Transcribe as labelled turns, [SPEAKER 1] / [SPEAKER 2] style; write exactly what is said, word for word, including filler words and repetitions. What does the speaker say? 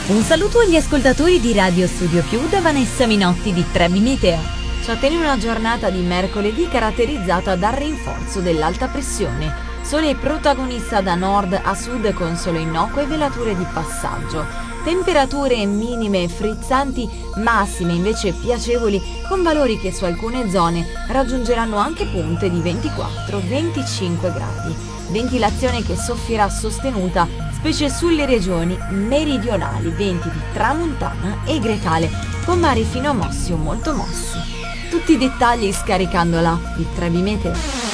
[SPEAKER 1] Un saluto agli ascoltatori di Radio Studio Più da Vanessa Minotti di Trebi Meteo. Ci attende una giornata di mercoledì caratterizzata dal rinforzo dell'alta pressione. Sole protagonista da nord a sud con solo innocue velature di passaggio. Temperature minime frizzanti, massime invece piacevoli, con valori che su alcune zone raggiungeranno anche punte di ventiquattro venticinque gradi. Ventilazione che soffierà sostenuta specie sulle regioni meridionali, venti di tramontana e grecale, con mari fino a mossi o molto mossi. Tutti i dettagli scaricando l'app di Trebi Meteo.